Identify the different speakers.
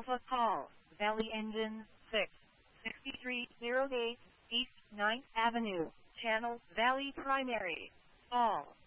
Speaker 1: Alpha Call, Valley Engine 6, 6308, East 9th Avenue, Channel Valley Primary. All.